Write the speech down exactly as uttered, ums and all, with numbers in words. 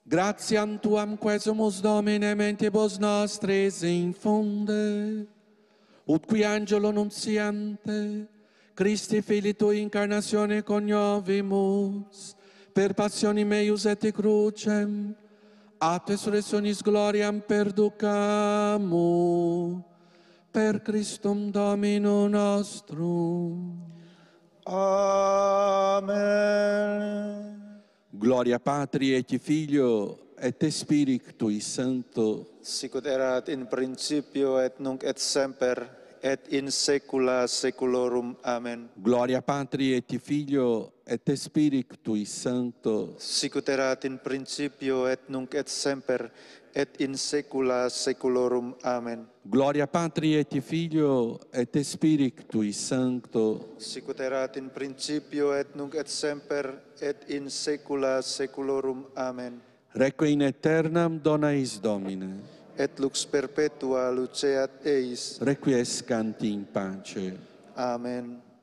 Gratiam tuam quesumus Domine mentibus nostris infunde, ut qui angelo nunciante, Christi Filii Tui incarnatione coniovimus, per passionim eius et crucem, at resurrectionis gloriam perducamu, per Christum Domino nostrum. Amen. Gloria Patri et Filio et Spiritui Sancto, Sicut erat in principio et nunc et semper et in saecula saeculorum. Amen. Gloria Patri et Filio et Spiritui Sancto, Sicut erat in principio et nunc et semper et in saecula saeculorum. Amen. Gloria Patri et Filio et Spiritui Sancto, Sicut erat in principio et nunc et semper et in saecula saeculorum. Amen. Requiem in aeternam dona eis Domine, Et lux perpetua luceat eis. requiescant in pace. Amen.